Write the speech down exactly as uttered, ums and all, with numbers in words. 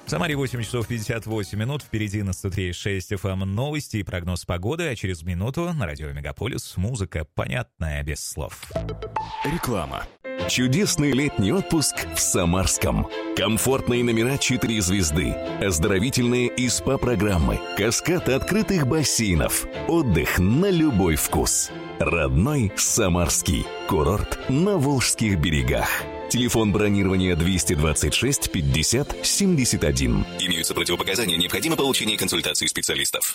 В Самаре восемь часов пятьдесят восемь минут. Впереди на сто три и шесть эф эм новости и прогноз погоды, а через минуту на радио Мегаполис музыка, понятная без слов. Реклама. Чудесный летний отпуск в Самарском. Комфортные номера четыре звезды, оздоровительные и СПА-программы, каскад открытых бассейнов, отдых на любой вкус. Родной Самарский. Курорт на Волжских берегах. Телефон бронирования двести двадцать шесть пятьдесят семьдесят один. Имеются противопоказания, необходимо получение консультации специалистов.